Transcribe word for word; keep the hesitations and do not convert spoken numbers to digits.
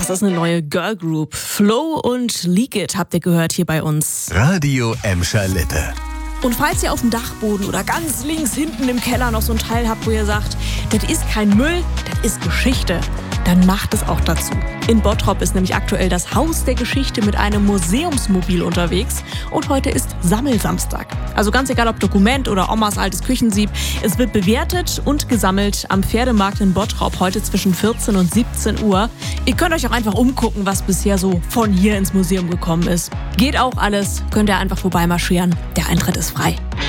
Das ist eine neue Girl Group. Flow und Leak It habt ihr gehört hier bei uns. Radio Emscher Lippe. Und falls ihr auf dem Dachboden oder ganz links hinten im Keller noch so ein Teil habt, wo ihr sagt, das ist kein Müll, das ist Geschichte, dann macht es auch dazu. In Bottrop ist nämlich aktuell das Haus der Geschichte mit einem Museumsmobil unterwegs und heute ist Sammelsamstag. Also ganz egal ob Dokument oder Omas altes Küchensieb, es wird bewertet und gesammelt am Pferdemarkt in Bottrop heute zwischen vierzehn und siebzehn Uhr. Ihr könnt euch auch einfach umgucken, was bisher so von hier ins Museum gekommen ist. Geht auch alles, könnt ihr einfach vorbeimarschieren. Der Eintritt ist frei.